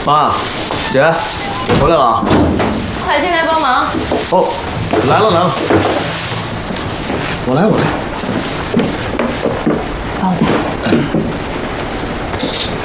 妈，姐，我回来了啊！ 快进来帮忙。 哦，来了来了，我来。 帮我带一下。